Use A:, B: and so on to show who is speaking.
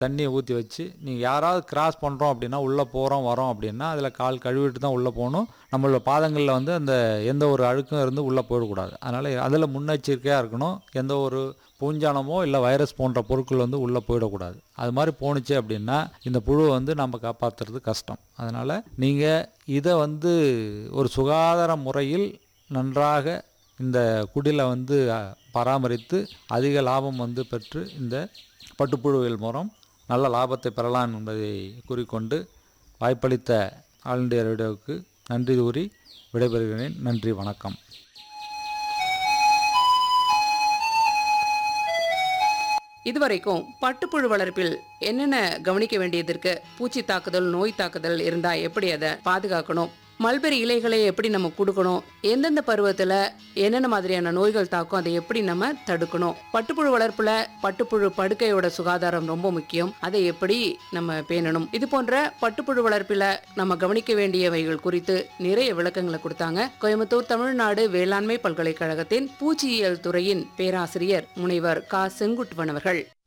A: தண்ணியை ஊற்றி வச்சு நீங்கள் யாராவது கிராஸ் பண்ணுறோம் அப்படின்னா உள்ளே போகிறோம் வரோம் அப்படின்னா அதில் கால் கழுவிட்டு தான் உள்ளே போகணும். நம்மளோட பாதங்களில் வந்து அந்த எந்த ஒரு அழுக்கும் இருந்து உள்ளே போயிடக்கூடாது. அதனால் அதில் முன்னெச்சரிக்கையாக இருக்கணும். எந்த ஒரு பூஞ்சானமோ இல்லை வைரஸ் போன்ற பொருட்கள் வந்து உள்ளே போயிடக்கூடாது. அது மாதிரி போணுச்சு அப்படின்னா இந்த புழுவை வந்து நம்ம காப்பாற்றுறது கஷ்டம். அதனால் நீங்கள் இதை வந்து ஒரு சுகாதார முறையில் நன்றாக இந்த குடிலை வந்து பராமரித்து அதிக லாபம் வந்து பெற்று இந்த பட்டுப்புழுவியல் மூலம் நல்ல லாபத்தை பெறலாம் என்பதை கூறிக்கொண்டு வாய்ப்பளித்த ஆல் இண்டியா ரேடியோவுக்கு நன்றி கூறி விடைபெறுகிறேன். நன்றி, வணக்கம்.
B: இதுவரைக்கும் பட்டுப்புழு வளர்ப்பில் என்னென்ன கவனிக்க வேண்டியதற்கு, பூச்சி தாக்குதல், நோய் தாக்குதல் இருந்தா எப்படி அதை பாதுகாக்கணும், மல்பெரி இலைகளை எப்படி நம்ம கொடுக்கணும், எந்தெந்த பருவத்துல என்னென்ன மாதிரியான நோய்கள் தாக்கும், அதை எப்படி நம்ம தடுக்கணும், பட்டுப்புழு வளர்ப்புல பட்டுப்புழு படுக்கையோட சுகாதாரம் ரொம்ப முக்கியம், அதை எப்படி நம்ம பேணணும், இது போன்ற பட்டுப்புழு வளர்ப்பில நம்ம கவனிக்க வேண்டியவைகள் குறித்து நிறைய விளக்கங்களை கொடுத்தாங்க கோயம்புத்தூர் தமிழ்நாடு வேளாண்மை பல்கலைக்கழகத்தின் பூச்சியியல் துறையின் பேராசிரியர் முனைவர் க. செங்குட்டுவன் அவர்கள்.